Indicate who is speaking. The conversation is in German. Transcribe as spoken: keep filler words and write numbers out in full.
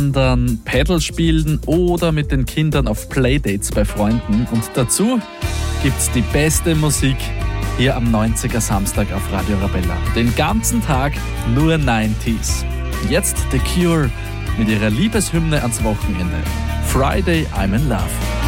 Speaker 1: Dann Paddle spielen oder mit den Kindern auf Playdates bei Freunden. Und dazu gibt's die beste Musik hier am neunziger Samstag auf Radio Arabella. Den ganzen Tag nur neunziger. Jetzt The Cure mit ihrer Liebeshymne ans Wochenende. Friday I'm in Love.